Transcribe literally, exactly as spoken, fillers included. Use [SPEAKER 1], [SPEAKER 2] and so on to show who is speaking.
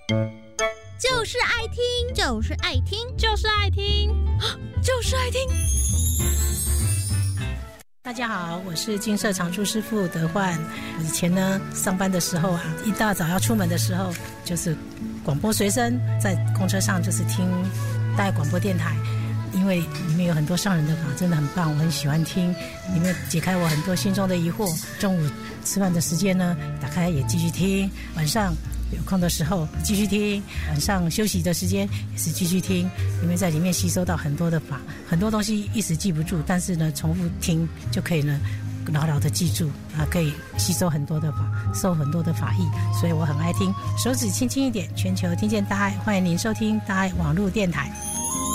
[SPEAKER 1] 就是爱听，
[SPEAKER 2] 就是爱听，
[SPEAKER 3] 就是爱听，
[SPEAKER 1] 就是爱听。
[SPEAKER 4] 大家好，我是金色常驻师傅德焕。我以前呢上班的时候啊，一大早要出门的时候，就是广播随身，在公车上就是听大爱广播电台，因为里面有很多上人的法，真的很棒，我很喜欢听，里面解开我很多心中的疑惑。中午吃饭的时间呢，打开也继续听，晚上有空的时候继续听，晚上休息的时间也是继续听，因为在里面吸收到很多的法，很多东西一时记不住，但是呢重复听就可以呢牢牢的记住啊，可以吸收很多的法，受很多的法益，所以我很爱听。手指轻轻一点，全球听见大爱，欢迎您收听大爱网络电台。